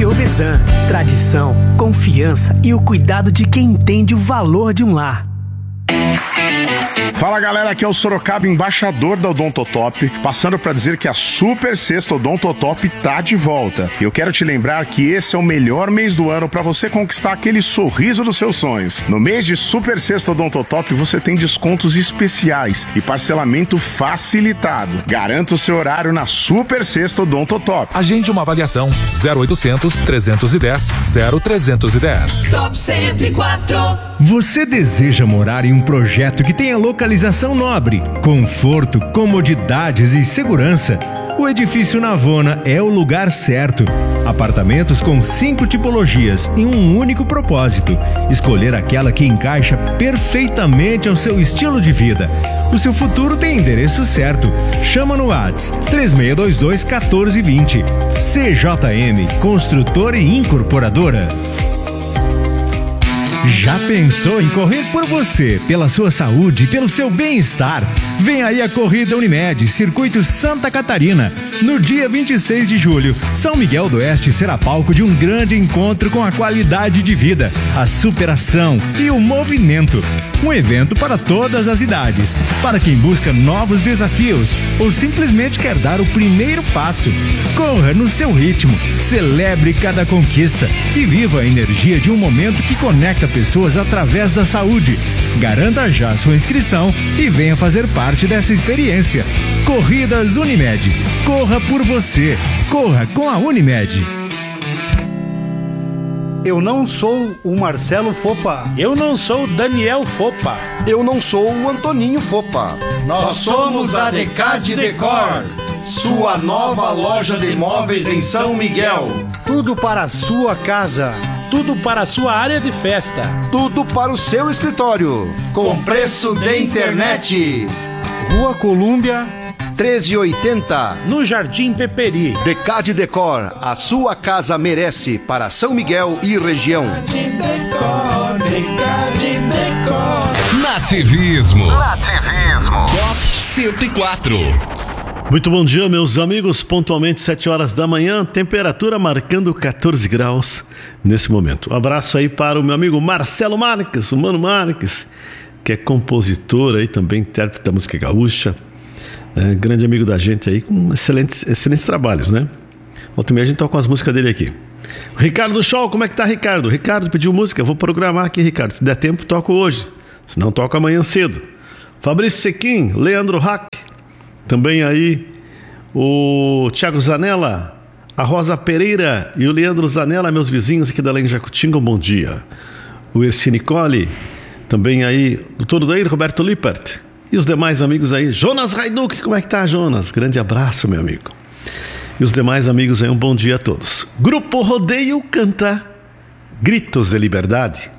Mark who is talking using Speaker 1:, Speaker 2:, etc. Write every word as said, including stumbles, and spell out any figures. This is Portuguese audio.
Speaker 1: Biovesan, tradição, confiança e o cuidado de quem entende o valor de um lar.
Speaker 2: Fala galera, aqui é o Sorocaba, embaixador da Odontotop, passando para dizer que a Super Sexta Odontotop tá de volta. E eu quero te lembrar que esse é o melhor mês do ano para você conquistar aquele sorriso dos seus sonhos. No mês de Super Sexta Odontotop você tem descontos especiais e parcelamento facilitado. Garanta o seu horário na Super Sexta Odontotop.
Speaker 3: Agende uma avaliação zero oitocentos, trezentos e dez, zero trezentos e dez.
Speaker 4: Top cento e quatro.
Speaker 5: Você deseja morar em um projeto que tenha localização nobre, conforto, comodidades e segurança? O Edifício Navona é o lugar certo. Apartamentos com cinco tipologias e um único propósito: escolher aquela que encaixa perfeitamente ao seu estilo de vida. O seu futuro tem endereço certo. Chama no WhatsApp três seis dois dois, um quatro dois zero. C J M, construtora e incorporadora. Já pensou em correr por você, pela sua saúde e pelo seu bem-estar? Vem aí a Corrida Unimed, Circuito Santa Catarina. No dia vinte e seis de julho, São Miguel do Oeste será palco de um grande encontro com a qualidade de vida, a superação e o movimento. Um evento para todas as idades, para quem busca novos desafios ou simplesmente quer dar o primeiro passo. Corra no seu ritmo, celebre cada conquista e viva a energia de um momento que conecta pessoas através da saúde. Garanta já sua inscrição e venha fazer parte dessa experiência. Corridas Unimed. Corra por você. Corra com a Unimed.
Speaker 6: Eu não sou o Marcelo Fopa.
Speaker 7: Eu não sou o Daniel Fopa.
Speaker 8: Eu não sou o Antoninho Fopa.
Speaker 9: Nós, Nós somos a Decade Decor, sua nova loja de móveis em São Miguel.
Speaker 6: Tudo para a sua casa.
Speaker 7: Tudo para a sua área de festa.
Speaker 8: Tudo para o seu escritório.
Speaker 9: Com preço de internet.
Speaker 6: Rua Colúmbia,
Speaker 8: treze e oitenta.
Speaker 7: No Jardim Peperi.
Speaker 8: Decade Decor, a sua casa merece, para São Miguel e região.
Speaker 9: Decor, Decade Decor.
Speaker 3: Nativismo.
Speaker 10: Nativismo.
Speaker 3: Top cento e quatro.
Speaker 11: Muito bom dia, meus amigos. Pontualmente sete horas da manhã, temperatura marcando catorze graus nesse momento. Um abraço aí para o meu amigo Marcelo Marques, o Mano Marques, que é compositor aí também, intérprete da música gaúcha, é, grande amigo da gente aí, com excelentes, excelentes trabalhos, né? Volta e meia a gente toca com as músicas dele aqui. O Ricardo Show, como é que tá, Ricardo? Ricardo pediu música, eu vou programar aqui, Ricardo. Se der tempo, toco hoje, se não, toco amanhã cedo. Fabrício Sequim, Leandro Hack, também aí o Thiago Zanella, a Rosa Pereira e o Leandro Zanella, meus vizinhos aqui da Lenha Jacutinga, um bom dia. O Erci Nicole, também aí o Doutor Daír, Roberto Lippert e os demais amigos aí. Jonas Raiduk, como é que tá, Jonas? Grande abraço, meu amigo. E os demais amigos aí, um bom dia a todos. Grupo Rodeio canta Gritos de Liberdade.